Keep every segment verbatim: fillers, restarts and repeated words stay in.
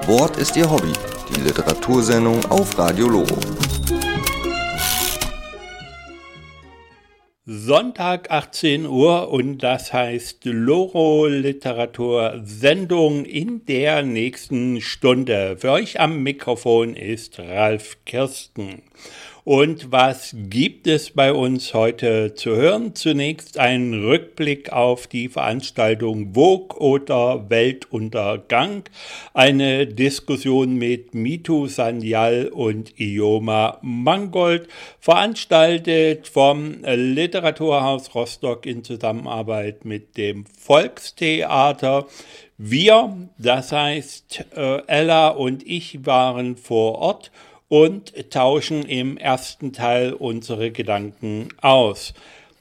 Wort ist Ihr Hobby, die Literatursendung auf Radio Loro. Sonntag achtzehn Uhr und das heißt Loro Literatursendung in der nächsten Stunde. Für euch am Mikrofon ist Ralf Kirsten. Und was gibt es bei uns heute zu hören? Zunächst ein Rückblick auf die Veranstaltung Vogue oder Weltuntergang. Eine Diskussion mit Mitu Sanyal und Ioma Mangold, veranstaltet vom Literaturhaus Rostock in Zusammenarbeit mit dem Volkstheater. Wir, das heißt Ella und ich, waren vor Ort und tauschen im ersten Teil unsere Gedanken aus.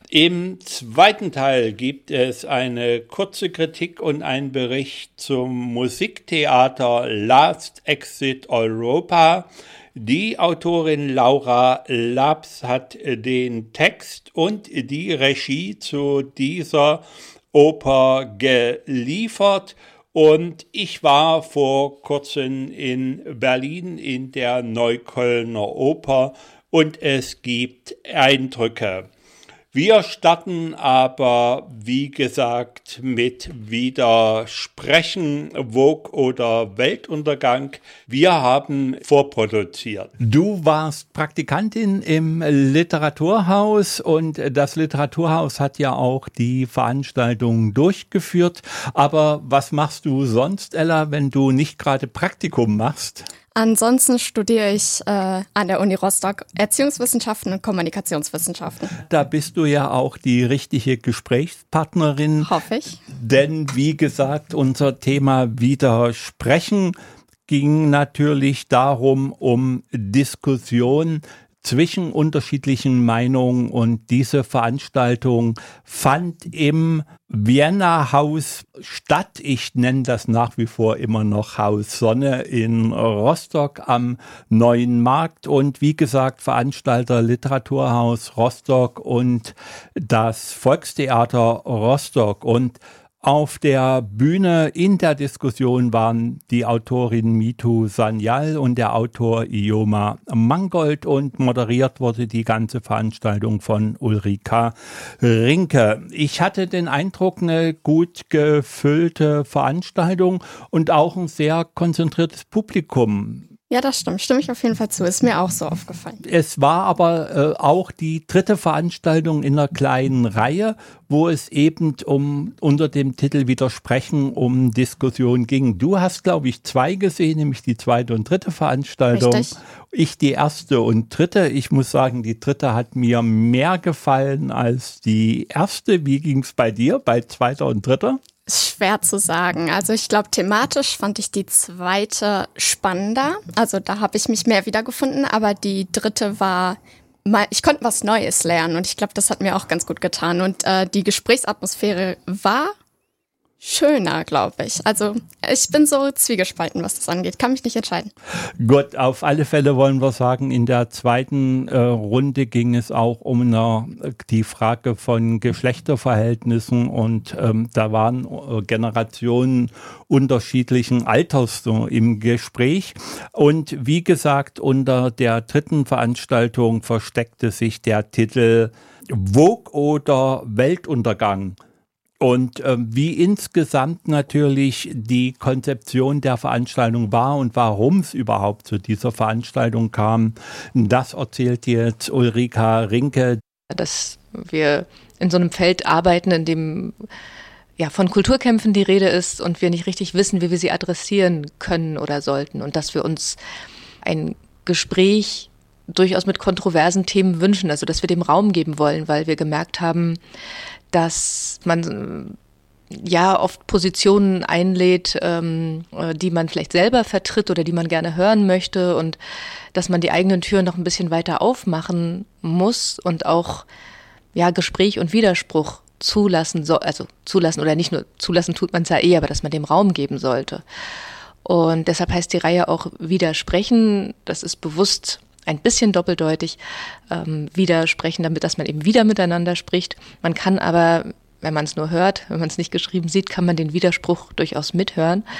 Im zweiten Teil gibt es eine kurze Kritik und einen Bericht zum Musiktheater Last Exit Europa. Die Autorin Laura Labs hat den Text und die Regie zu dieser Oper geliefert. Und ich war vor kurzem in Berlin in der Neuköllner Oper und es gibt Eindrücke. Wir starten aber, wie gesagt, mit Widersprechen, Vogue oder Weltuntergang. Wir haben vorproduziert. Du warst Praktikantin im Literaturhaus und das Literaturhaus hat ja auch die Veranstaltung durchgeführt. Aber was machst du sonst, Ella, wenn du nicht gerade Praktikum machst? Ansonsten studiere ich äh, an der Uni Rostock Erziehungswissenschaften und Kommunikationswissenschaften. Da bist du ja auch die richtige Gesprächspartnerin. Hoffe ich. Denn wie gesagt, unser Thema Widersprechen ging natürlich darum, um Diskussion zwischen unterschiedlichen Meinungen, und diese Veranstaltung fand im Vienna Haus statt. Ich nenne das nach wie vor immer noch Haus Sonne in Rostock am Neuen Markt, und wie gesagt, Veranstalter Literaturhaus Rostock und das Volkstheater Rostock. Und auf der Bühne in der Diskussion waren die Autorin Mitu Sanyal und der Autor Ioma Mangold, und moderiert wurde die ganze Veranstaltung von Ulrika Rinke. Ich hatte den Eindruck, eine gut gefüllte Veranstaltung und auch ein sehr konzentriertes Publikum. Ja, das stimmt. Stimme ich auf jeden Fall zu. Ist mir auch so aufgefallen. Es war aber äh, auch die dritte Veranstaltung in einer kleinen Reihe, wo es eben um unter dem Titel Widersprechen um Diskussion ging. Du hast, glaube ich, zwei gesehen, nämlich die zweite und dritte Veranstaltung. Richtig. Ich die erste und dritte. Ich muss sagen, die dritte hat mir mehr gefallen als die erste. Wie ging es bei dir, bei zweiter und dritter? Schwer zu sagen. Also ich glaube, thematisch fand ich die zweite spannender. Also da habe ich mich mehr wiedergefunden, aber die dritte war, mal, ich konnte was Neues lernen, und ich glaube, das hat mir auch ganz gut getan. Und äh, die Gesprächsatmosphäre war schöner, glaube ich. Also ich bin so zwiegespalten, was das angeht. Kann mich nicht entscheiden. Gut, auf alle Fälle wollen wir sagen, in der zweiten äh, Runde ging es auch um eine, die Frage von Geschlechterverhältnissen, und ähm, da waren äh, Generationen unterschiedlichen Alters so im Gespräch. Und wie gesagt, unter der dritten Veranstaltung versteckte sich der Titel Vogue oder Weltuntergang. Und äh, wie insgesamt natürlich die Konzeption der Veranstaltung war und warum es überhaupt zu dieser Veranstaltung kam, das erzählt jetzt Ulrika Rinke. Dass wir in so einem Feld arbeiten, in dem ja von Kulturkämpfen die Rede ist und wir nicht richtig wissen, wie wir sie adressieren können oder sollten, und dass wir uns ein Gespräch durchaus mit kontroversen Themen wünschen, also dass wir dem Raum geben wollen, weil wir gemerkt haben, dass man ja oft Positionen einlädt, ähm, die man vielleicht selber vertritt oder die man gerne hören möchte, und dass man die eigenen Türen noch ein bisschen weiter aufmachen muss und auch ja Gespräch und Widerspruch zulassen soll, also zulassen oder nicht nur zulassen tut man es ja eh, aber dass man dem Raum geben sollte. Und deshalb heißt die Reihe auch Widersprechen. Das ist bewusst ein bisschen doppeldeutig, ähm, widersprechen, damit, dass man eben wieder miteinander spricht. Man kann aber, wenn man es nur hört, wenn man es nicht geschrieben sieht, kann man den Widerspruch durchaus mithören.